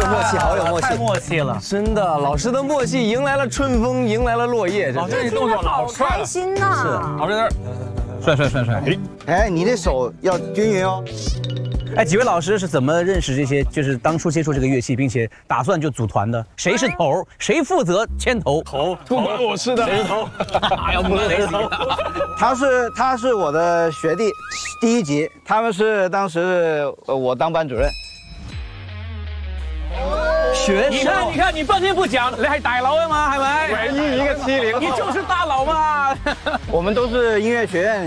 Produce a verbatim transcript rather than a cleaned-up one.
默契，好有默契， 太默契了， 真的，老师的默契迎来了春风，迎来了落叶。 老师，你动作老帅开心呐！ 是， 老师在这儿，帅帅帅帅。 哎，你的手要均匀哦。 哎，几位老师是怎么认识这些？就是当初接触这个乐器，并且打算就组团的？谁是头？谁负责牵头？ 头不关我事的，谁是头？ 哎呀，不能谁他是他是我的学弟，第一级，他们是当时呃我当班主任。 学你看，你看，你半天不讲，你係大佬啊嘛，係咪？ 唯一一个七零， 你就是大佬嘛。 我们都是音乐学院